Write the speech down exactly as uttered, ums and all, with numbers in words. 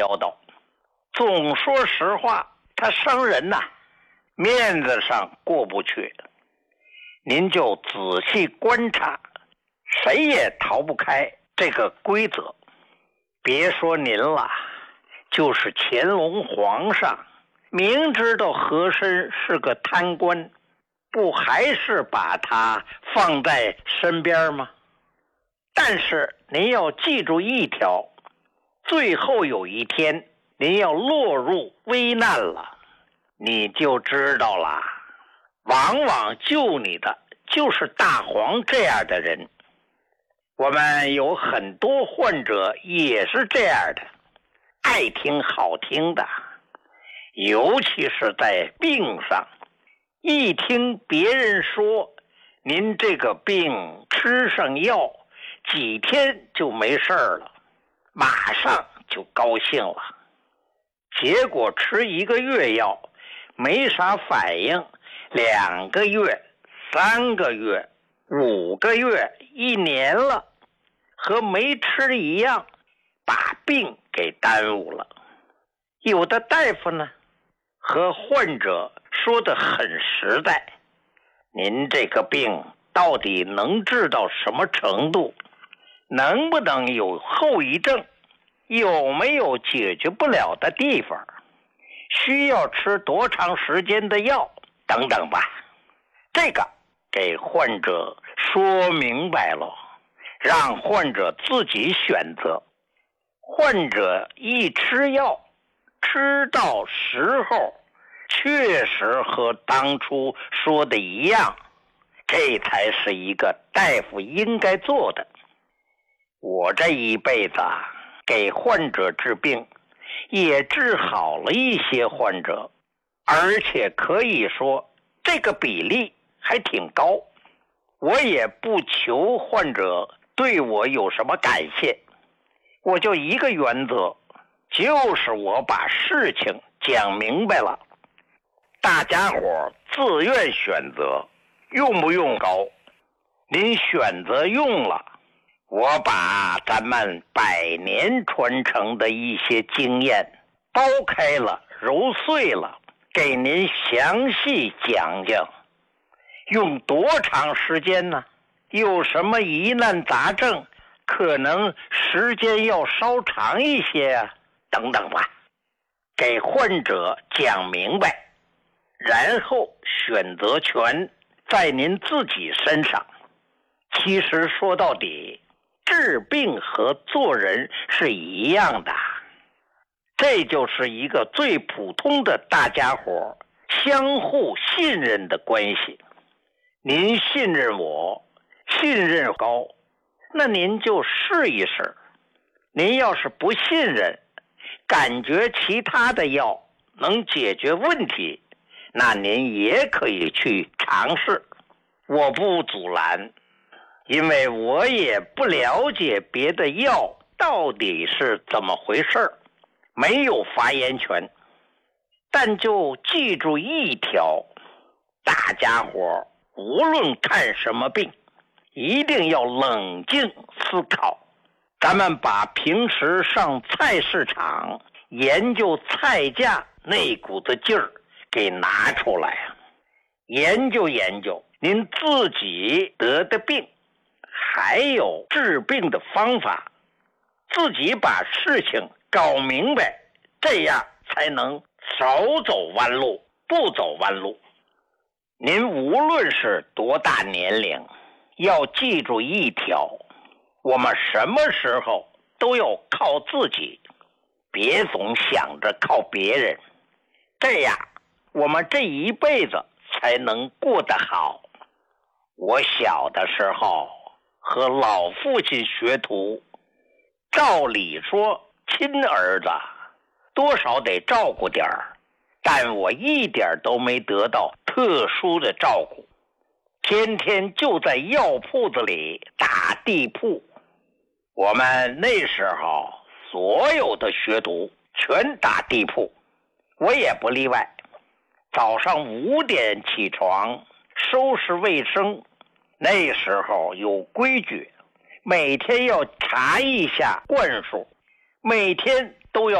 交道，总说实话，他伤人呐、啊，面子上过不去。您就仔细观察，谁也逃不开这个规则。别说您了，就是乾隆皇上明知道和珅是个贪官，不还是把他放在身边吗？但是您要记住一条，最后有一天您要落入危难了，你就知道了，往往救你的就是大黄这样的人。我们有很多患者也是这样的，爱听好听的，尤其是在病上，一听别人说您这个病吃上药几天就没事了，马上就高兴了。结果吃一个月药没啥反应，两个月、三个月、五个月、一年了，和没吃一样，把病给耽误了。有的大夫呢，和患者说得很实在，您这个病到底能治到什么程度，能不能有后遗症，有没有解决不了的地方，需要吃多长时间的药等等吧。这个给患者说明白了，让患者自己选择。患者一吃药，吃到时候确实和当初说的一样，这才是一个大夫应该做的。我这一辈子给患者治病，也治好了一些患者，而且可以说这个比例还挺高。我也不求患者对我有什么感谢，我就一个原则，就是我把事情讲明白了，大家伙自愿选择用不用膏，您选择用了，我把咱们百年传承的一些经验剥开了揉碎了，给您详细讲讲。用多长时间呢？有什么疑难杂症，可能时间要稍长一些啊，等等吧。给患者讲明白，然后选择权在您自己身上。其实说到底，治病和做人是一样的，这就是一个最普通的大家伙相互信任的关系。您信任我，信任高，那您就试一试。您要是不信任，感觉其他的药能解决问题，那您也可以去尝试，我不阻拦，因为我也不了解别的药到底是怎么回事，没有发言权。但就记住一条，大家伙无论看什么病，一定要冷静思考。咱们把平时上菜市场研究菜价那股子劲儿给拿出来啊，研究研究您自己得的病，还有治病的方法，自己把事情搞明白，这样才能少走弯路，不走弯路。您无论是多大年龄，要记住一条，我们什么时候都要靠自己，别总想着靠别人，这样我们这一辈子才能过得好。我小的时候和老父亲学徒，照理说亲儿子多少得照顾点儿，但我一点都没得到特殊的照顾，天天就在药铺子里打地铺。我们那时候所有的学徒全打地铺，我也不例外。早上五点起床收拾卫生，那时候有规矩，每天要查一下灌数，每天都要